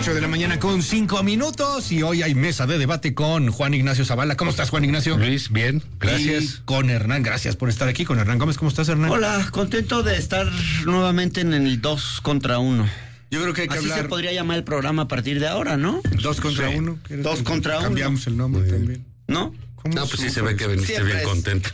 8 de la mañana con 5 minutos y hoy hay mesa de debate con Juan Ignacio Zavala. ¿Cómo estás, Juan Ignacio? Luis, bien, gracias. Y con Hernán, gracias por estar aquí. Con Hernán Gómez, ¿cómo estás, Hernán? Hola, contento de estar nuevamente en el 2 contra 1. Yo creo que hay que Así hablar... se podría llamar el programa a partir de ahora, ¿no? 2 contra 1. 2 contra 1. Cambiamos el nombre también. ¿No? No, pues sí se ve que veniste Siempre bien contento.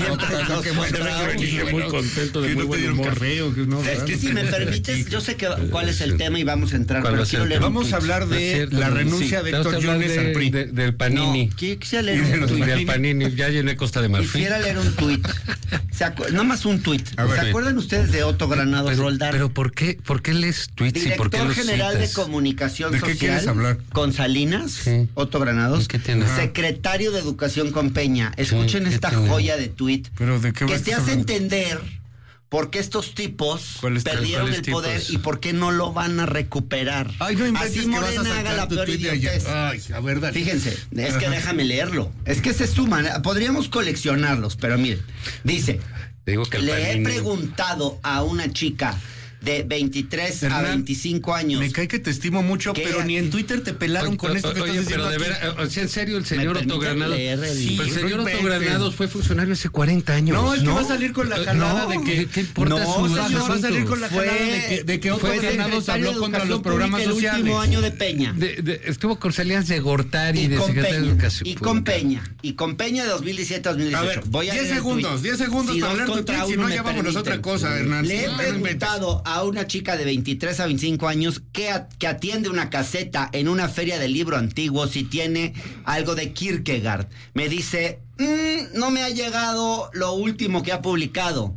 Siempre Muy contento, de muy buen humor. Café, o que no, si me permites, yo sé cuál es el tema y vamos a entrar. ¿Cuál Pero va a ser quiero el leer tema? un Vamos a tuit. hablar de la renuncia de Héctor Jones al PRI. Del Panini. No, quisiera leer un tuit. Del Panini, ya llené Costa de Marfil. Quisiera leer un tuit. Nada más un tuit. A ver. ¿Se acuerdan ustedes de Otto Granados Roldán? Pero ¿por qué lees tweets y por qué Director los General citas? de Comunicación ¿De Social. qué quieres hablar? Con Salinas, Sí. Otto Granados. ¿Qué tiene? Secretario de Educación con Peña. Escuchen ¿qué esta tiene? joya de tuit. ¿Pero de qué que estás te hace hablando? entender por qué estos tipos ¿Cuáles perdieron el tipos? poder y por qué no lo van a recuperar. Ay, no inventes Así que vas a Morena sacar haga la tu peor tuit de ayer. idiotez. Ay, a ver, dale. Fíjense, es que déjame leerlo. Es que se suman. Podríamos coleccionarlos, pero miren. Dice, Te digo que el le he Panini... preguntado a una chica de 23 Hernán, a 25 años. Me cae que te estimo mucho, ¿Qué? pero ni en Twitter te pelaron con esto que Oye, estás diciendo pero de aquí. veras, o sea, en serio, el señor ¿Me Otto permite Granados... leer el- Sí, el señor Otto inventes. Granados fue funcionario hace 40 años. No, es que va a salir con la jalada no. de que... ¿Qué importa No, su O sea, señor, va a salir con la Fue- jalada de que Otto fue Granados secretario habló de contra los Educación programas Pública sociales. El último año de Peña. Estuvo con Salinas de Gortari, Y de con secretario de Peña. Educación Y con Pública. Peña. Y con Peña de 2017 a 2018. A ver, Voy a 10 leer el segundos, tuit. 10 segundos Si para dos hablar tu contra tuit, si uno no me ya vámonos a otra permiten. cosa, Hernán. Le he No, no inventes. preguntado a una chica de 23 a 25 años que atiende una caseta en una feria de libro antiguo si tiene algo de Kierkegaard. Me dice, no me ha llegado lo último que ha publicado.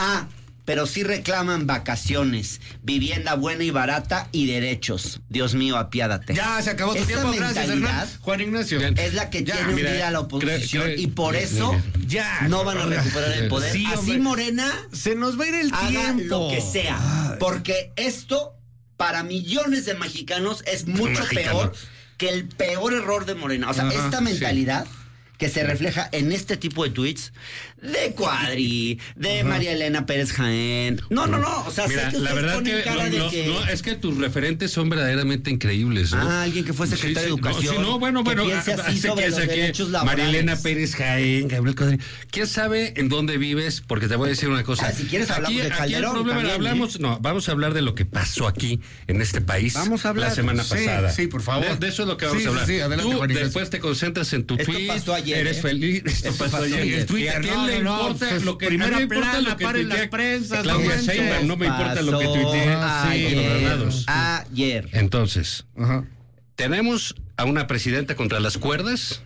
Pero sí reclaman vacaciones, vivienda buena y barata y derechos. Dios mío, apiádate. Ya, se acabó tu Esta tiempo, gracias, Hernán. mentalidad Juan Ignacio. es la que Ya, tiene mira, unida a la oposición y por mira, eso ya. no van a recuperar el poder. Sí, Así hombre. Morena Se nos va a ir el haga tiempo. lo que sea, porque esto para millones de mexicanos es mucho peor que el peor error de Morena. O sea, Ajá, esta mentalidad que se refleja en este tipo de tweets de Cuadri, de María Elena Pérez Jaén. No. O sea, Mira, sé que la ustedes verdad ponen que, cara de que... no, es que tus referentes son verdaderamente increíbles, ¿no? alguien que fue secretario de Educación. Sí, no, bueno, que piense así sobre los derechos laborales. María Elena Pérez Jaén, Gabriel Cuadri. ¿Quién sabe en dónde vives? Porque te voy a decir una cosa. Si quieres hablamos de aquí Calderón el problema, también, vamos a hablar de lo que pasó aquí en este país. Vamos a hablar. La semana Sí, pasada. sí, por favor. De eso es lo que vamos Sí, a hablar. sí, adelante, Tú Juan Ignacio. después te concentras en tu Esto tweet. pasó ayer, Eres feliz. Esto pasó ayer. El Twitter, ¿Y a quién le importa pues, lo que primera a mí me importa plana, lo que paren tuitea las prensas, Claudia no manches. Sheinbaum, no me importa lo que tuitee Ayer. Granados. Ayer. Entonces, Ajá. tenemos a una presidenta contra las cuerdas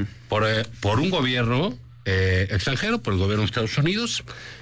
por un gobierno extranjero, por el gobierno de Estados Unidos,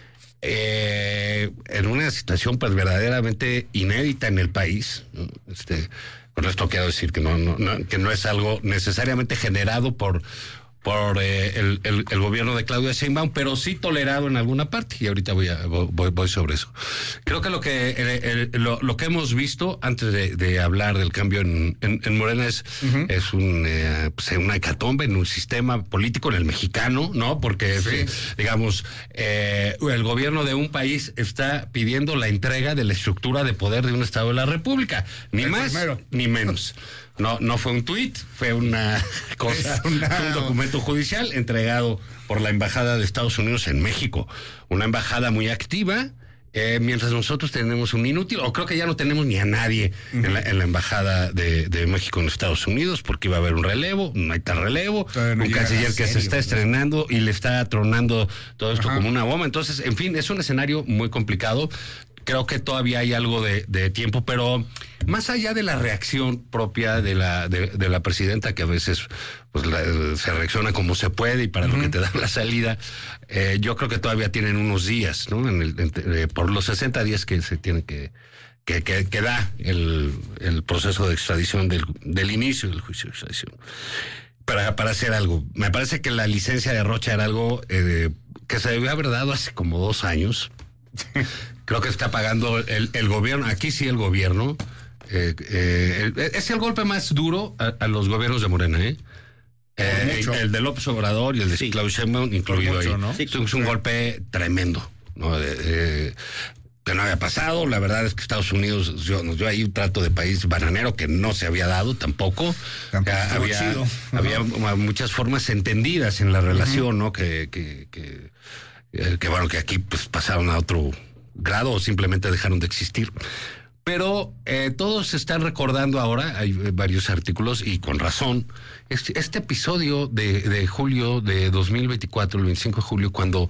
en una situación pues verdaderamente inédita en el país, ¿no? Con esto quiero decir que que no es algo necesariamente generado por el gobierno de Claudia Sheinbaum, pero sí tolerado en alguna parte, y ahorita voy sobre eso. Creo que lo que hemos visto antes de hablar del cambio en Morena es una hecatombe en un sistema político, en el mexicano, ¿no? Porque digamos el gobierno de un país está pidiendo la entrega de la estructura de poder de un Estado de la República, ni más ni menos. No fue un tuit, fue una cosa, un documento judicial entregado por la Embajada de Estados Unidos en México. Una embajada muy activa, mientras nosotros tenemos un inútil, o creo que ya no tenemos ni a nadie en la Embajada de México en Estados Unidos, porque iba a haber un relevo, no hay tal relevo, no un canciller que se está estrenando y le está tronando todo esto como una bomba. Entonces, en fin, es un escenario muy complicado. Creo que todavía hay algo de tiempo, pero más allá de la reacción propia de la presidenta, que a veces pues se reacciona como se puede y para lo que te da la salida, yo creo que todavía tienen unos días, ¿no? Por los 60 días que se tiene que da el proceso de extradición del inicio del juicio de extradición. Para hacer algo. Me parece que la licencia de Rocha era algo que se debió haber dado hace como 2 años. Creo que está pagando el gobierno. Aquí sí el gobierno. Es el golpe más duro a los gobiernos de Morena, el de López Obrador y el de Claudia Sheinbaum incluido mucho, ahí. ¿no? Es un golpe tremendo, ¿no? que no había pasado. La verdad es que Estados Unidos nos dio ahí un trato de país bananero que no se había dado tampoco. Había muchas formas entendidas en la relación, ¿no? Que bueno, que aquí pues pasaron a otro grado o simplemente dejaron de existir. Pero todos están recordando ahora, hay varios artículos y con razón, este episodio de julio de 2024, el 25 de julio, cuando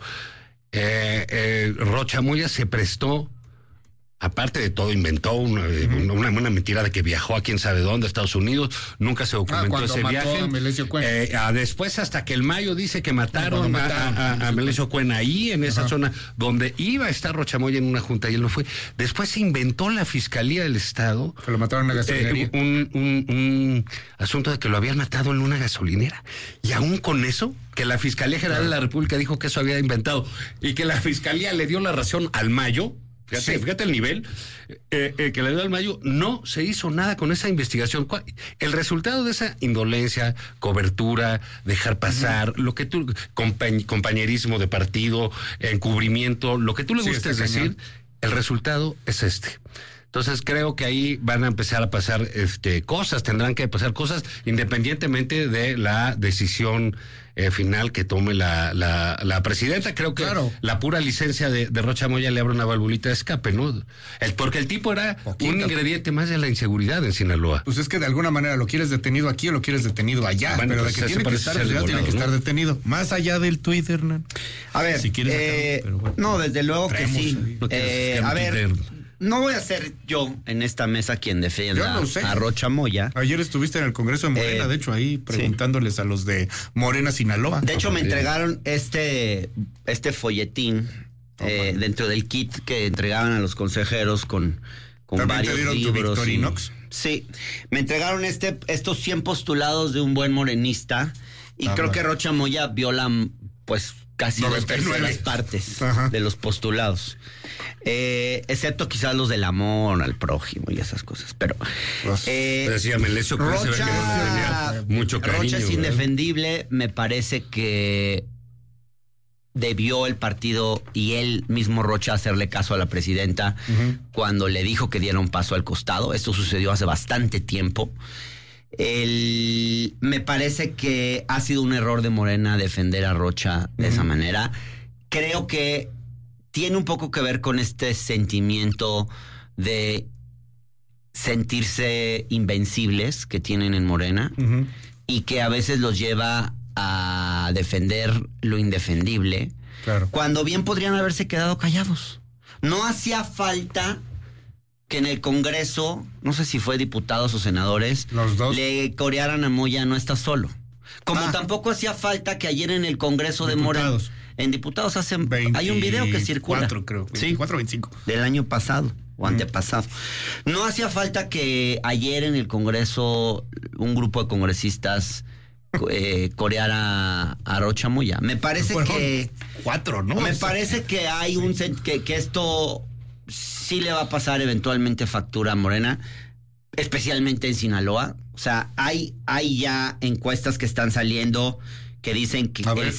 Rocha Moya se prestó, aparte de todo, inventó una mentira de que viajó a quién sabe dónde, Estados Unidos, nunca se documentó ese viaje. Después, hasta que el Mayo dice que mataron a Melesio Cuen ahí, en esa zona donde iba a estar Rocha Moya en una junta y él no fue. Después se inventó la Fiscalía del Estado. Que lo mataron en la gasolinería. Un asunto de que lo habían matado en una gasolinera. Y aún con eso, que la Fiscalía General de la República dijo que eso había inventado y que la Fiscalía le dio la razón al Mayo. Fíjate el nivel que le dio al Mayo. No se hizo nada con esa investigación. El resultado de esa indolencia, cobertura, dejar pasar, lo que tú, compañerismo de partido, encubrimiento, lo que tú le gustes decir, el resultado es este. Entonces creo que ahí van a empezar a pasar cosas, tendrán que pasar cosas independientemente de la decisión final que tome la presidenta. Creo que la pura licencia de Rocha Moya le abre una valvulita de escape, ¿no? Porque el tipo era un ingrediente más de la inseguridad en Sinaloa. Pues es que de alguna manera lo quieres detenido aquí o lo quieres detenido allá, bueno, pero pues de que tiene que estar, tiene que estar detenido. Más allá del Twitter, Hernán. A ver, si quieres no, desde luego que sí. A ver, no voy a ser yo en esta mesa quien defienda a Rocha Moya. Ayer estuviste en el Congreso de Morena, de hecho, ahí preguntándoles a los de Morena, Sinaloa. De hecho, me entregaron este folletín dentro del kit que entregaban a los consejeros con varios libros. Tu Victorinox? Sí, me entregaron estos 100 postulados de un buen morenista y creo que Rocha Moya viola pues casi 2/3 partes de los postulados. Excepto quizás los del amor al prójimo y esas cosas, pero decía Melesio que Rocha, mucho cariño, Rocha es indefendible. Me parece que debió el partido y él mismo Rocha hacerle caso a la presidenta cuando le dijo que diera un paso al costado. Esto sucedió hace bastante tiempo. Me parece que ha sido un error de Morena defender a Rocha de esa manera. Creo que tiene un poco que ver con este sentimiento de sentirse invencibles que tienen en Morena y que a veces los lleva a defender lo indefendible, cuando bien podrían haberse quedado callados. No hacía falta que en el Congreso, no sé si fue diputados o senadores, los dos, le corearan a Moya no está solo. Como tampoco hacía falta que ayer en el Congreso de Morena, en diputados hay un video que circula. 24, 25. Del año pasado o antepasado. No hacía falta que ayer en el Congreso un grupo de congresistas coreara a Rocha Moya. Me parece que 4, ¿no? Me parece que hay que esto sí le va a pasar eventualmente factura a Morena, especialmente en Sinaloa. O sea, hay ya encuestas que están saliendo que dicen que el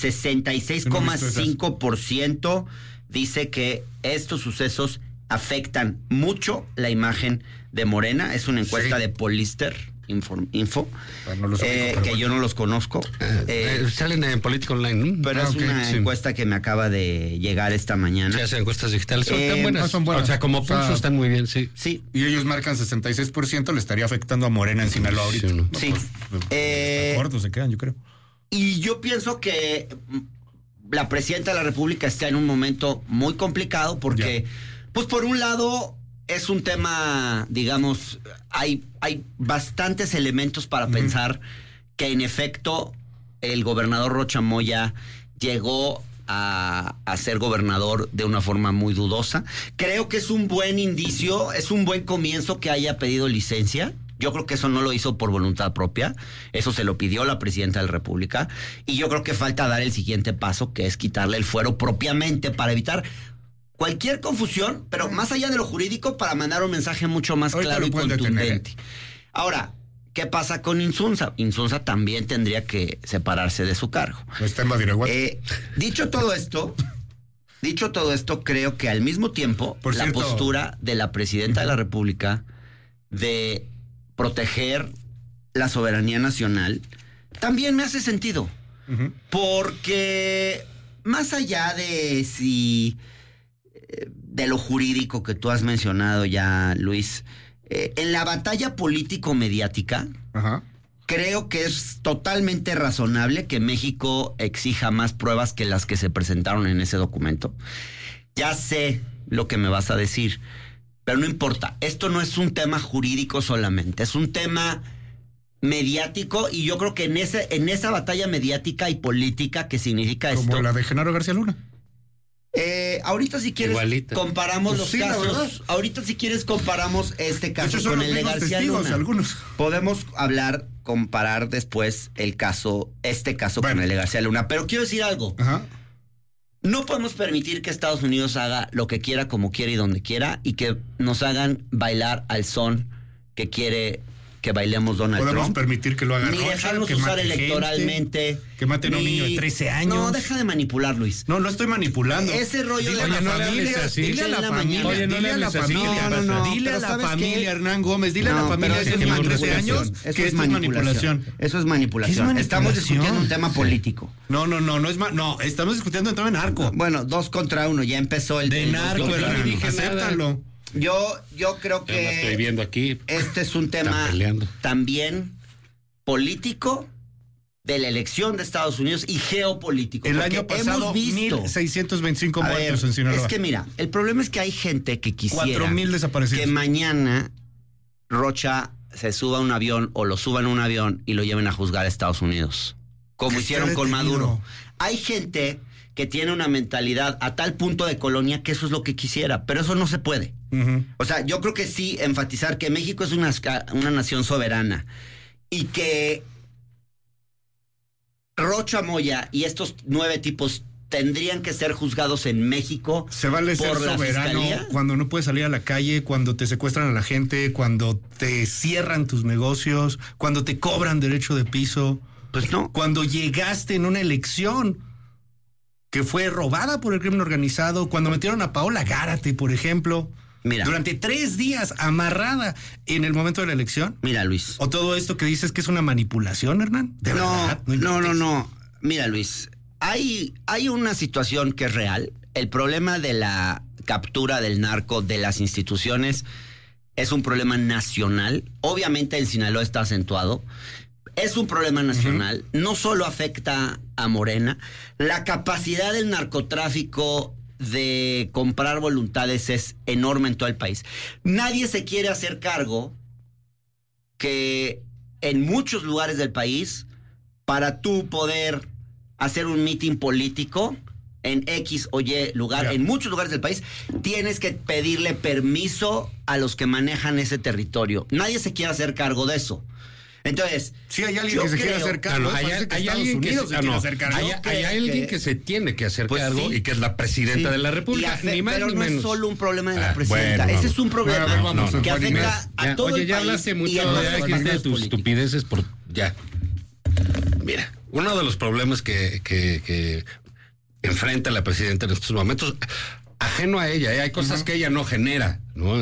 66,5% dice que estos sucesos afectan mucho la imagen de Morena. Es una encuesta de Pollster Info, que yo no los conozco. Salen en Política Online, pero es una encuesta que me acaba de llegar esta mañana. Sí, hacen encuestas digitales. Son buenas. O sea, como pulso están muy bien, sí. Y ellos marcan 66%, le estaría afectando a Morena en Sinaloa ahorita. Cortos se quedan, yo creo. Y yo pienso que la presidenta de la República está en un momento muy complicado porque, pues por un lado, es un tema, digamos, hay bastantes elementos para pensar que en efecto el gobernador Rocha Moya llegó a ser gobernador de una forma muy dudosa. Creo que es un buen indicio, es un buen comienzo que haya pedido licencia. Yo creo que eso no lo hizo por voluntad propia, eso se lo pidió la presidenta de la República, y yo creo que falta dar el siguiente paso, que es quitarle el fuero propiamente para evitar cualquier confusión, pero más allá de lo jurídico, para mandar un mensaje mucho más claro y contundente. Ahora, ¿qué pasa con Insunza? Insunza también tendría que separarse de su cargo. Está en Badiraguato. Dicho todo esto, Dicho todo esto, creo que al mismo tiempo la postura de la presidenta de la República de proteger la soberanía nacional también me hace sentido. Porque más allá de de lo jurídico que tú has mencionado ya, Luis, en la batalla político-mediática, creo que es totalmente razonable que México exija más pruebas que las que se presentaron en ese documento. Ya sé lo que me vas a decir, pero no importa. Esto no es un tema jurídico solamente, es un tema mediático, y yo creo que en esa batalla mediática y política que significa esto. Como la de Genaro García Luna. Ahorita si quieres comparamos los casos. Ahorita si quieres comparamos este caso con el de García Luna. Algunos. Podemos comparar después este caso con el de García Luna. Pero quiero decir algo. No podemos permitir que Estados Unidos haga lo que quiera, como quiera y donde quiera, y que nos hagan bailar al son que quiere que bailemos Donald Trump. Podemos permitir que lo hagan. Ni dejarnos usar electoralmente. Que maten a un niño de 13 años. No, deja de manipular, Luis. No, lo estoy manipulando. Ese rollo de la familia. Dile a la familia. Dile a la familia. Dile a la familia, Hernán Gómez. Dile a la familia de esos niños de 13 años que esto es manipulación. Eso es manipulación. Estamos discutiendo un tema político. No es no, estamos discutiendo un tema de narco. Bueno, 2 contra 1, ya empezó el de narco, Hernán. Acéptalo. Yo creo que lo estoy viendo aquí. Este es un tema también político de la elección de Estados Unidos y geopolítico. El año pasado, 1,625 muertos en Sinaloa. Es que mira, el problema es que hay gente que quisiera 4,000 desaparecidos. Que mañana Rocha se suba a un avión o lo suban a un avión y lo lleven a juzgar a Estados Unidos, como hicieron con Maduro. Hay gente que tiene una mentalidad a tal punto de colonia que eso es lo que quisiera, pero eso no se puede. O sea, yo creo que sí enfatizar que México es una nación soberana y que Rocha Moya y estos 9 tipos tendrían que ser juzgados en México. Se vale ser soberano cuando no puedes salir a la calle, cuando te secuestran a la gente, cuando te cierran tus negocios, cuando te cobran derecho de piso. Pues no. Cuando llegaste en una elección que fue robada por el crimen organizado, cuando metieron a Paola Gárate, por ejemplo. Mira. Durante 3 días amarrada en el momento de la elección. Mira, Luis. ¿O todo esto que dices que es una manipulación, Hernán? ¿De verdad? No. Mira, Luis, hay una situación que es real. El problema de la captura del narco de las instituciones es un problema nacional. Obviamente en Sinaloa está acentuado. Es un problema nacional. No solo afecta a Morena. La capacidad del narcotráfico de comprar voluntades es enorme en todo el país. Nadie se quiere hacer cargo que en muchos lugares del país, para tú poder hacer un mitin político en X o Y lugar, en muchos lugares del país, tienes que pedirle permiso a los que manejan ese territorio. Nadie se quiere hacer cargo de eso. Entonces, sí, hay alguien que se quiere hacer cargo. Hay alguien que se quiere hacer cargo. Hay alguien que se tiene que hacer cargo y que es la presidenta de la República. Ni más pero ni no menos. Es solo un problema de la presidenta. Ese es un problema que afecta a todo el país. Ya hablaste mucho de tus estupideces por ya. Mira, uno de los problemas que enfrenta la presidenta en estos momentos, ajeno a ella, hay cosas que ella no genera, ¿no?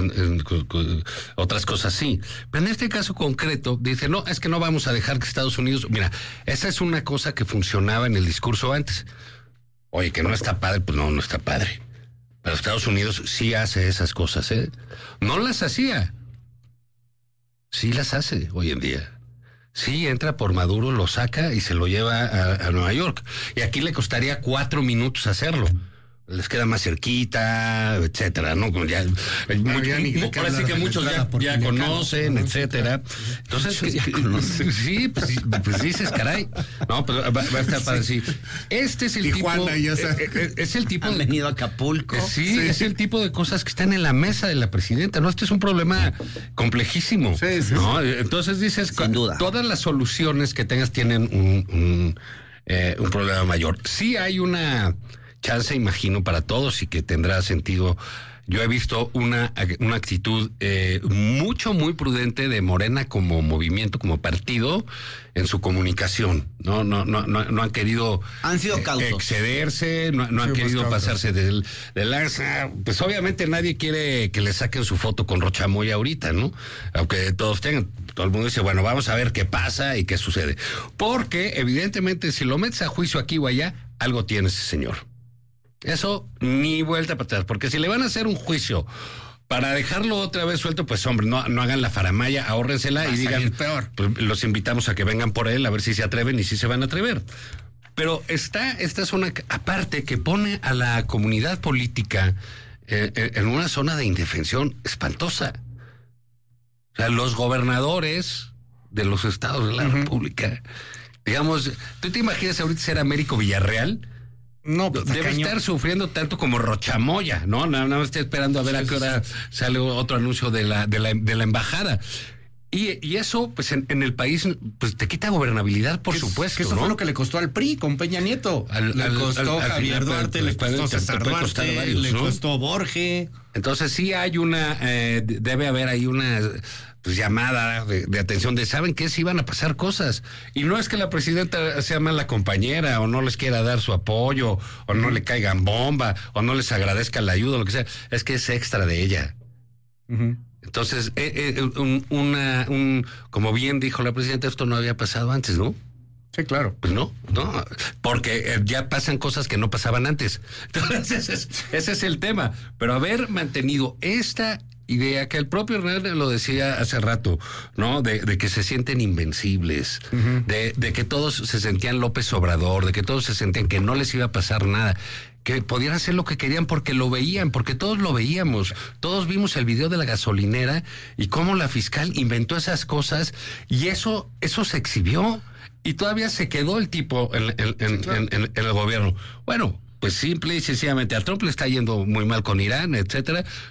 Otras cosas sí. Pero en este caso concreto, dice, no, es que no vamos a dejar que Estados Unidos... Mira, esa es una cosa que funcionaba en el discurso antes. Oye, que no está padre, pues no está padre. Pero Estados Unidos sí hace esas cosas, ¿eh? No las hacía. Sí las hace hoy en día. Sí, entra por Maduro, lo saca y se lo lleva a Nueva York. Y aquí le costaría 4 minutos hacerlo. Les queda más cerquita, etcétera, ¿no? Ya, parece que muchos ya conocen, etcétera. Entonces, sí, pues dices, caray. No, pero va a estar para decir, este es el Tijuana, tipo, es el tipo. Han venido a Acapulco. Sí, es el tipo de cosas que están en la mesa de la presidenta, ¿no? Este es un problema complejísimo. Sí. ¿No? Entonces dices, sin duda, todas las soluciones que tengas tienen un problema mayor. Sí hay una chance, imagino, para todos y que tendrá sentido yo he visto una actitud muy prudente de Morena como movimiento, como partido, en su comunicación. No han querido sido cautos. Excederse, no han querido pasarse de lanza. Pues obviamente nadie quiere que le saquen su foto con Rocha Moya ahorita, ¿no? Aunque todo el mundo dice, bueno, vamos a ver qué pasa y qué sucede. Porque evidentemente si lo metes a juicio aquí o allá, algo tiene ese señor. Eso ni vuelta para atrás, porque si le van a hacer un juicio para dejarlo otra vez suelto, pues hombre, no hagan la faramaya, ahórrensela y digan, peor. Pues, los invitamos a que vengan por él, a ver si se atreven y si se van a atrever. Pero esta zona aparte que pone a la comunidad política en una zona de indefensión espantosa. O sea, los gobernadores de los estados de la República, digamos, ¿tú te imaginas ahorita ser Américo Villarreal? No, pues debe estar sufriendo tanto como Rochamoya, ¿no? Nada más estoy esperando a ver a qué hora sale otro anuncio de la embajada. Y eso, pues en el país, pues te quita gobernabilidad, por supuesto. Que eso ¿no? fue lo que le costó al PRI con Peña Nieto. Le costó Javier Duarte, le costó César Duarte, le costó Borge. Entonces sí hay debe haber ahí una llamada de atención de, ¿saben qué? Si iban a pasar cosas. Y no es que la presidenta sea mala compañera, o no les quiera dar su apoyo, o no le caigan bomba, o no les agradezca la ayuda, o lo que sea. Es que es extra de ella. Entonces, como bien dijo la presidenta, esto no había pasado antes, ¿no? Sí, claro. Pues no, porque ya pasan cosas que no pasaban antes. Entonces, ese es el tema. Pero haber mantenido esta idea que el propio Hernández lo decía hace rato, ¿no? De que se sienten invencibles, de que todos se sentían López Obrador, de que todos se sentían que no les iba a pasar nada, que podían hacer lo que querían porque lo veían, porque todos lo veíamos, todos vimos el video de la gasolinera y cómo la fiscal inventó esas cosas y eso se exhibió y todavía se quedó el tipo en el gobierno. Bueno, pues simple y sencillamente a Trump le está yendo muy mal con Irán, etcétera,